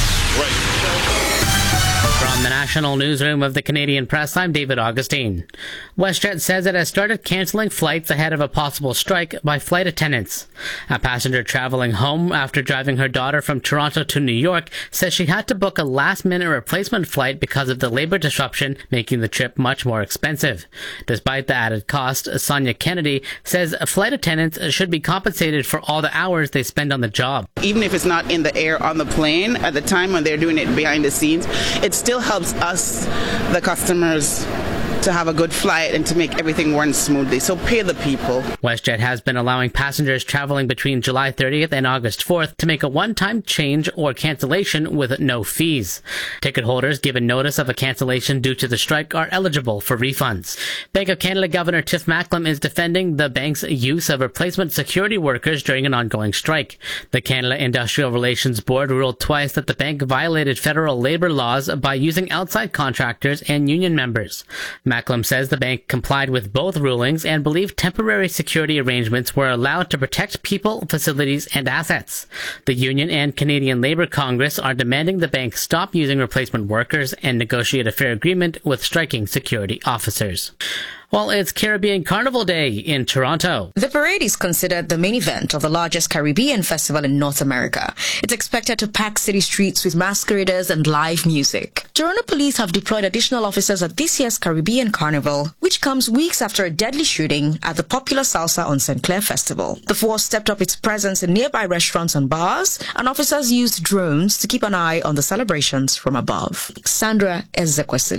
Right.
From the National Newsroom of the Canadian Press, I'm David Augustine. WestJet says it has started cancelling flights ahead of a possible strike by flight attendants. A passenger traveling home after driving her daughter from Toronto to New York says she had to book a last-minute replacement flight because of the labor disruption, making the trip much more expensive. Despite the added cost, Sonia Kennedy says flight attendants should be compensated for all the hours they spend on the job.
Even if it's not in the air on the plane, at the time when they're doing it behind the scenes, it still helps us, the customers, to have a good flight and to make everything run smoothly. So pay the people.
WestJet has been allowing passengers traveling between July 30th and August 4th to make a one-time change or cancellation with no fees. Ticket holders given notice of a cancellation due to the strike are eligible for refunds. Bank of Canada Governor Tiff Macklem is defending the bank's use of replacement security workers during an ongoing strike. The Canada Industrial Relations Board ruled twice that the bank violated federal labor laws by using outside contractors and union members. Macklem says the bank complied with both rulings and believed temporary security arrangements were allowed to protect people, facilities, and assets. The union and Canadian Labour Congress are demanding the bank stop using replacement workers and negotiate a fair agreement with striking security officers. Well, it's Caribbean Carnival Day in Toronto.
The parade is considered the main event of the largest Caribbean festival in North America. It's expected to pack city streets with masqueraders and live music. Toronto police have deployed additional officers at this year's Caribbean Carnival, which comes weeks after a deadly shooting at the popular Salsa on St. Clair Festival. The force stepped up its presence in nearby restaurants and bars, and officers used drones to keep an eye on the celebrations from above. Sandra Ezekwesili,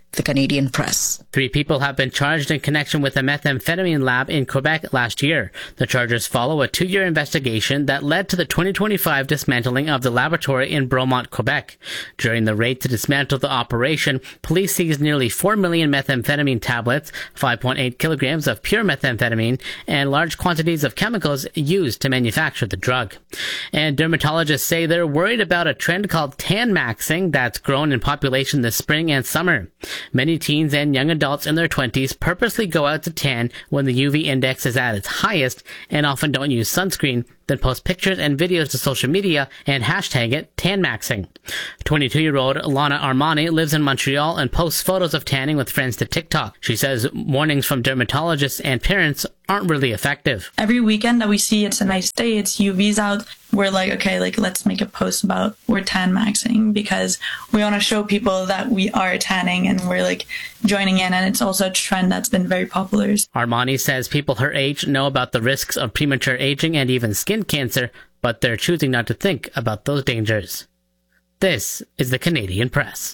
the Canadian Press.
3 people have been charged in connection with a methamphetamine lab in Quebec last year. The charges follow a 2-year investigation that led to the 2025 dismantling of the laboratory in Bromont, Quebec. During the raid to dismantle the operation, police seized nearly 4 million methamphetamine tablets, 5.8 kilograms of pure methamphetamine, and large quantities of chemicals used to manufacture the drug. And dermatologists say they're worried about a trend called tan maxing that's grown in population this spring and summer. Many teens and young adults in their 20s purposely go out to tan when the UV index is at its highest and often don't use sunscreen, then post pictures and videos to social media and hashtag it tan maxing. 22-year-old Lana Armani lives in Montreal and posts photos of tanning with friends to TikTok. She says warnings from dermatologists and parents aren't really effective.
Every weekend that we see it's a nice day, it's UV's out, we're like, okay, let's make a post about we're tan maxing, because we want to show people that we are tanning and we're joining in, and it's also a trend that's been very popular.
Armani says people her age know about the risks of premature aging and even skin cancer, but they're choosing not to think about those dangers. This is the Canadian Press.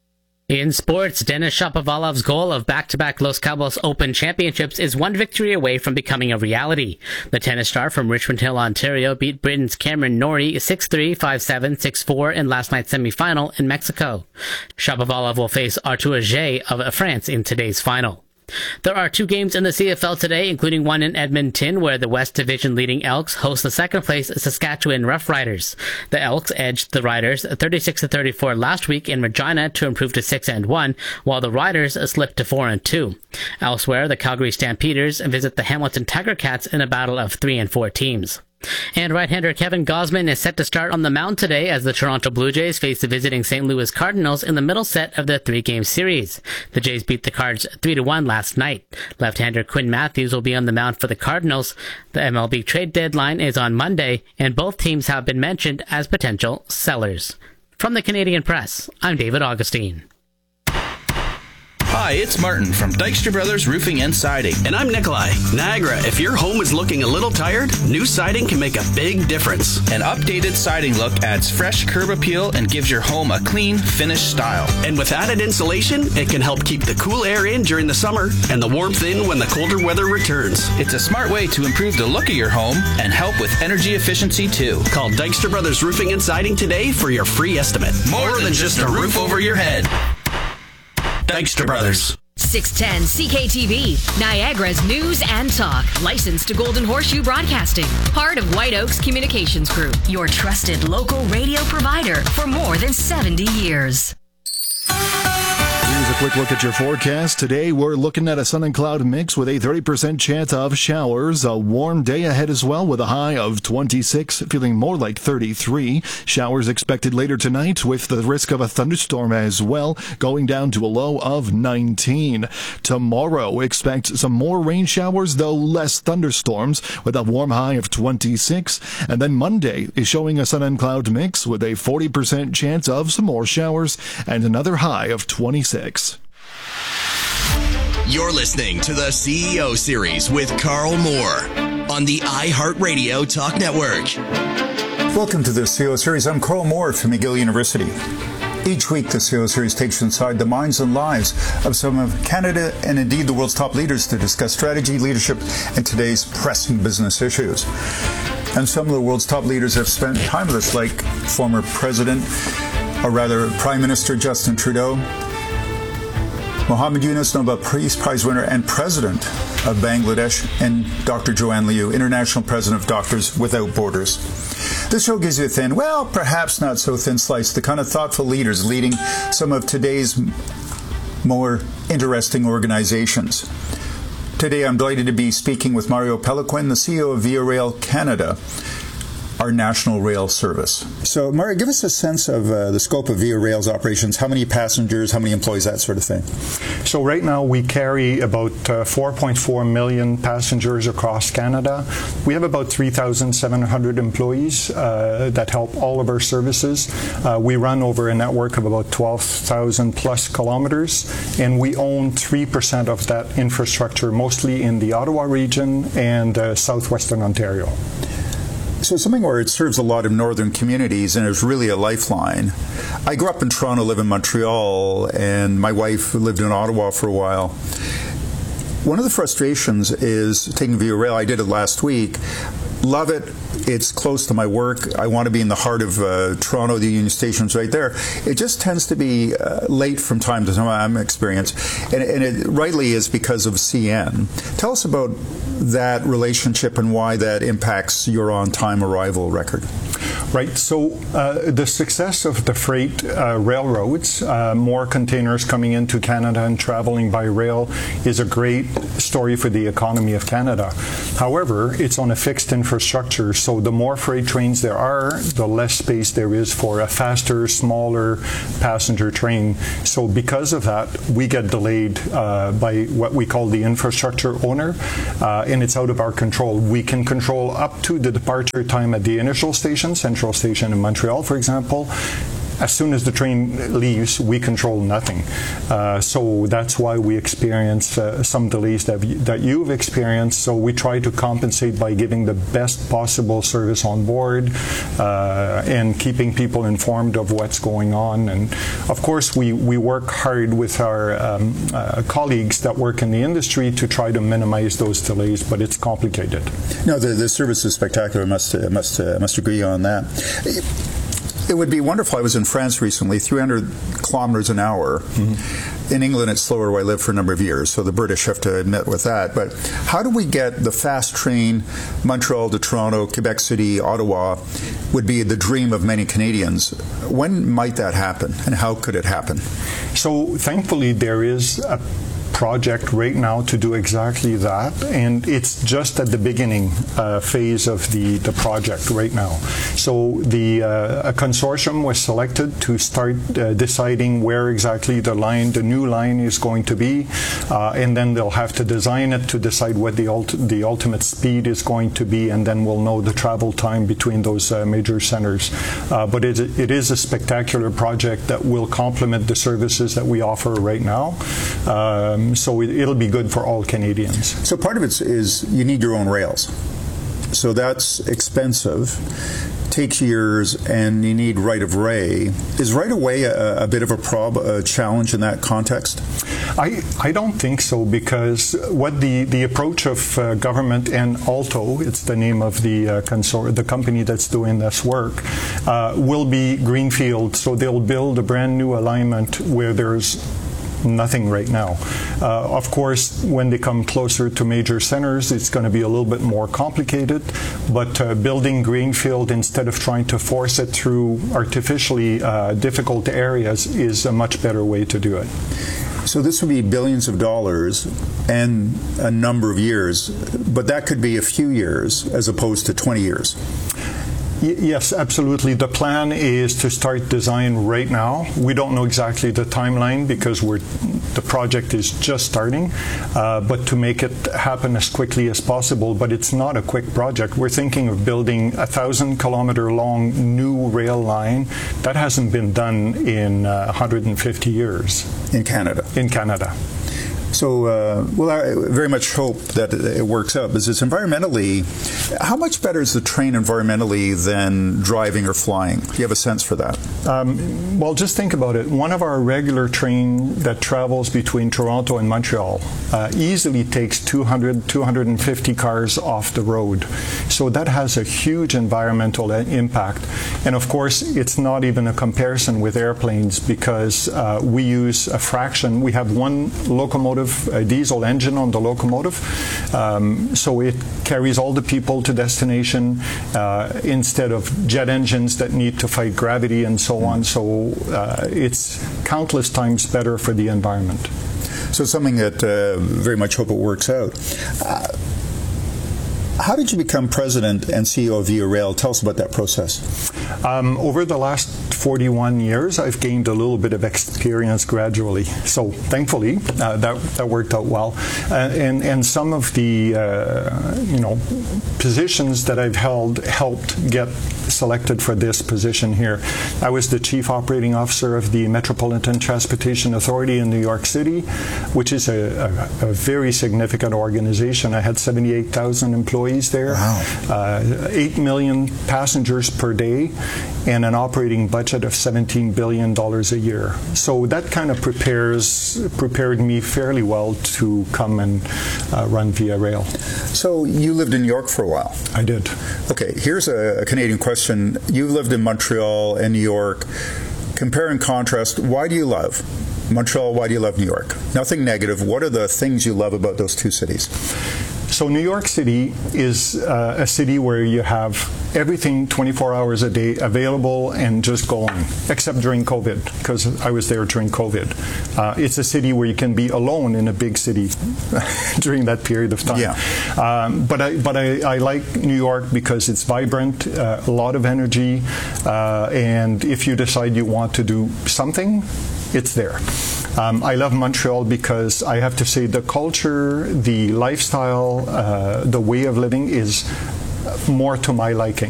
In sports, Denis Shapovalov's goal of back-to-back Los Cabos Open Championships is 1 victory away from becoming a reality. The tennis star from Richmond Hill, Ontario beat Britain's Cameron Norrie 6-3, 5-7, 6-4 in last night's semi-final in Mexico. Shapovalov will face Arthur Ajay of France in today's final. There are 2 games in the CFL today, including one in Edmonton, where the West Division leading Elks host the second-place Saskatchewan Roughriders. The Elks edged the Riders 36-34 last week in Regina to improve to 6-1, while the Riders slipped to 4-2. Elsewhere, the Calgary Stampeders visit the Hamilton Tiger Cats in a battle of 3 and 4 teams. And right-hander Kevin Gausman is set to start on the mound today as the Toronto Blue Jays face the visiting St. Louis Cardinals in the middle set of the 3-game series. The Jays beat the Cards 3-1 last night. Left-hander Quinn Matthews will be on the mound for the Cardinals. The MLB trade deadline is on Monday, and both teams have been mentioned as potential sellers. From the Canadian Press, I'm David Augustine.
Hi, it's Martin from Dykstra Brothers Roofing and Siding.
And I'm Nikolai. Niagara, if your home is looking a little tired, new siding can make a big difference.
An updated siding look adds fresh curb appeal and gives your home a clean, finished style.
And with added insulation, it can help keep the cool air in during the summer and the warmth in when the colder weather returns.
It's a smart way to improve the look of your home and help with energy efficiency too.
Call Dykstra Brothers Roofing and Siding today for your free estimate.
More than just a roof over your head.
Dykstra Brothers.
610 CKTV, Niagara's news and talk. Licensed to Golden Horseshoe Broadcasting. Part of White Oaks Communications Group. Your trusted local radio provider for more than 70 years.
Here's a quick look at your forecast. Today, we're looking at a sun and cloud mix with a 30% chance of showers. A warm day ahead as well with a high of 26, feeling more like 33. Showers expected later tonight with the risk of a thunderstorm as well, going down to a low of 19. Tomorrow, expect some more rain showers, though less thunderstorms, with a warm high of 26. And then Monday is showing a sun and cloud mix with a 40% chance of some more showers and another high of 26.
You're listening to the CEO Series with Carl Moore on the iHeartRadio Talk Network.
Welcome to the CEO Series. I'm Carl Moore from McGill University. Each week, the CEO Series takes you inside the minds and lives of some of Canada and indeed the world's top leaders to discuss strategy, leadership, and today's pressing business issues. And some of the world's top leaders have spent time with us, like former President, or rather Prime Minister Justin Trudeau, Muhammad Yunus, Nobel Peace Prize winner and President of Bangladesh, and Dr. Joanne Liu, International President of Doctors Without Borders. This show gives you a thin, well, perhaps not so thin slice, the kind of thoughtful leaders leading some of today's more interesting organizations. Today, I'm delighted to be speaking with Mario Pelequin, the CEO of Via Rail Canada, our national rail service. So, Mario, give us a sense of the scope of Via Rail's operations. How many passengers, how many employees, that sort of thing?
So right now we carry about 4.4 million passengers across Canada. We have about 3,700 employees that help all of our services. We run over a network of about 12,000 plus kilometers, and we own 3% of that infrastructure, mostly in the Ottawa region and southwestern Ontario.
So something where it serves a lot of northern communities and is really a lifeline. I grew up in Toronto, live in Montreal, and my wife lived in Ottawa for a while. One of the frustrations is taking Via Rail. I did it last week. Love it. It's close to my work. I want to be in the heart of Toronto. The Union Station's right there. It just tends to be late from time to time, I'm experienced. And it rightly is because of CN. Tell us about that relationship and why that impacts your on-time arrival record.
Right. So the success of the freight railroads, more containers coming into Canada and traveling by rail, is a great story for the economy of Canada. However, it's on a fixed infrastructure, so the more freight trains there are, the less space there is for a faster, smaller passenger train. So because of that, we get delayed by what we call the infrastructure owner, and it's out of our control. We can control up to the departure time at the initial station, Central Station in Montreal, for example. As soon as the train leaves, we control nothing. So that's why we experience some delays that you've experienced. So we try to compensate by giving the best possible service on board and keeping people informed of what's going on. And of course, we work hard with our colleagues that work in the industry to try to minimize those delays, but it's complicated.
No, the service is spectacular. I must agree on that. It would be wonderful. I was in France recently, 300 kilometers an hour. Mm-hmm. In England, it's slower where I lived for a number of years, so the British have to admit with that. But how do we get the fast train, Montreal to Toronto, Quebec City, Ottawa, would be the dream of many Canadians. When might that happen, and how could it happen?
So thankfully, there is a project right now to do exactly that, and it's just at the beginning phase of the project right now. So a consortium was selected to start deciding where exactly the new line is going to be, and then they'll have to design it to decide what the ultimate speed is going to be, and then we'll know the travel time between those major centers. But it is a spectacular project that will complement the services that we offer right now. So it'll be good for all Canadians.
So part of it is you need your own rails. So that's expensive, takes years, and you need right-of-way. Is right-of-way a bit of a challenge in that context?
I don't think so, because what the approach of government and Alto, it's the name of the company that's doing this work, will be greenfield. So they'll build a brand new alignment where there's nothing right now. Of course, when they come closer to major centers, it's going to be a little bit more complicated, but building greenfield instead of trying to force it through artificially difficult areas is a much better way to do it.
So this would be billions of dollars and a number of years, but that could be a few years as opposed to 20 years.
Yes, absolutely. The plan is to start design right now. We don't know exactly the timeline because the project is just starting, but to make it happen as quickly as possible. But it's not a quick project. We're thinking of building a 1,000-kilometer long new rail line. That hasn't been done in 150 years.
In Canada?
In Canada.
So, I very much hope that it works out. Because it's environmentally, how much better is the train environmentally than driving or flying? Do you have a sense for that?
Well, just think about it. One of our regular trains that travels between Toronto and Montreal easily takes 200, 250 cars off the road. So that has a huge environmental impact. And of course, it's not even a comparison with airplanes because we use a fraction. We have one locomotive, a diesel engine on the locomotive, so it carries all the people to destination instead of jet engines that need to fight gravity and so on. So it's countless times better for the environment.
So something that very much hope it works out. How did you become president and CEO of Via Rail? Tell us about that process.
Over the last 41 years, I've gained a little bit of experience gradually. So thankfully, that worked out well. And some of the positions that I've held helped get selected for this position here. I was the Chief Operating Officer of the Metropolitan Transportation Authority in New York City, which is a very significant organization. I had 78,000 employees there, 8 million passengers per day, and an operating budget of $17 billion a year. So that kind of prepared me fairly well to come and run Via Rail.
So you lived in New York for a while.
I did.
Okay, here's a Canadian question. You lived in Montreal and New York. Compare and contrast, why do you love Montreal? Why do you love New York? Nothing negative. What are the things you love about those two cities?
So New York City is a city where you have everything 24 hours a day available and just going, except during COVID, because I was there during COVID. It's a city where you can be alone in a big city during that period of time. Yeah. But I like New York because it's vibrant, a lot of energy, and if you decide you want to do something, it's there. I love Montreal because I have to say the culture, the lifestyle, the way of living is more to my liking.